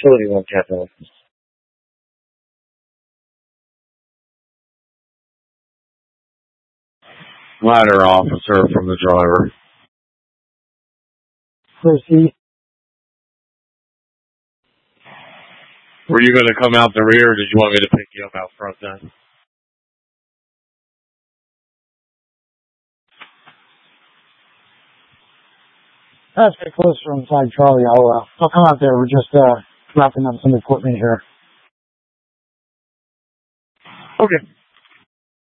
Utility One, Captain. Ladder officer from the driver. Proceed. Were you going to come out the rear, or did you want me to pick you up out front then? That's get closer inside Charlie. I'll come out there. We're just wrapping up some equipment here. Okay.